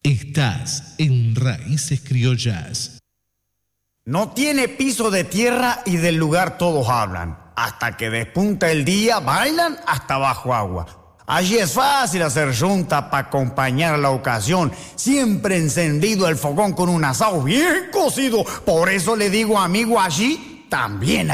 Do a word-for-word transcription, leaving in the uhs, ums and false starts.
Estás en Raíces Criollas. No tiene piso de tierra y del lugar todos hablan. Hasta que despunta el día, bailan hasta bajo agua. Allí es fácil hacer junta para acompañar la ocasión. Siempre encendido el fogón con un asado bien cocido. Por eso le digo, amigo, allí también